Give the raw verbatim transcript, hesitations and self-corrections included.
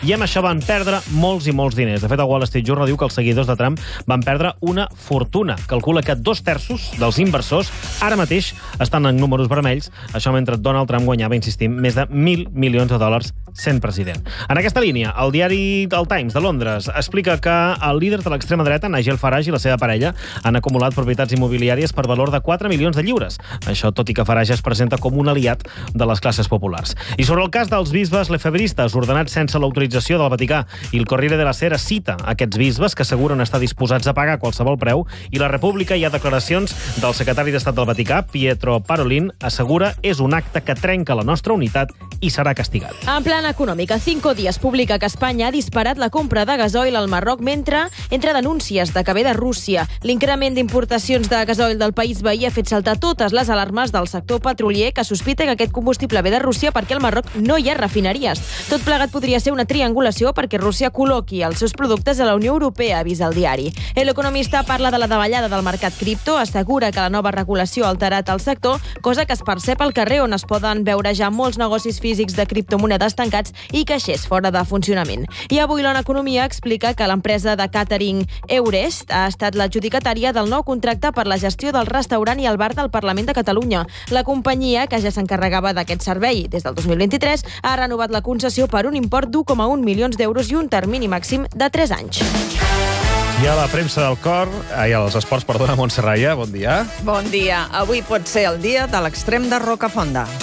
i amb això van perdre molts i molts diners. De fet, el Wall Street Journal diu que els seguidors de Trump van perdre una fortuna. Calcula que dos terços dels inversors ara mateix estan en números vermells, això mentre Donald Trump guanyava, insistim, més de mil milions de dòlars sent president. En aquesta línia, el diari El Times de Londres explica que el líder de l'extrema dreta, Nigel Farage, i la seva parella han acumulat propietats immobiliàries per valor de quatre milions de lliures. Això tot i que Farage es presenta com un aliat de les classes populars. I sobre el cas dels bisbes lefebristes ordenats sense l'autorització del Vaticà, i el Corriere de la Sera cita aquests bisbes que asseguren estar disposats a pagar qualsevol preu, i la República hi ha declaracions del secretari d'Estat del Vaticà, Pietro Parolin, assegura és un acte que trenca la nostra unitat i serà castigat. En plan econòmic, Cinco Días publica que Espanya ha disparat la compra de gasoil al Marroc mentre entre denúncies de que ve de Rússia. L'increment d'importacions de gasoil del país veí ha fet saltar totes les alarmes del sector petrolier, que sospita que aquest combustible ve de Rússia perquè al Marroc no hi ha refineries. Tot plegat podria ser una triangulació perquè Rússia col·loqui els seus productes a la Unió Europea, avisa el diari. L'economista parla de la davallada del mercat cripto, assegura que la nova regulació ha alterat el sector, cosa que es percep al carrer, on es poden veure ja molts negocis físics de criptomonedes tancats i caixers fora de funcionament. I avui l'On Economia explica que l'empresa de catering Eurest ha estat l'adjudicatària del nou contracte per la gestió del restaurant i el bar del Parlament de Catalunya. La companyia, que ja s'encarregava d'aquest servei des del dos mil vint-i-tres, ha renovat la concessió per un import d'u coma un milions d'euros i un termini màxim de tres anys. I a la premsa del cor, ai, als esports, perdona, Montserrat, bon dia. Bon dia. Avui pot ser el dia de l'extrem de Rocafonda.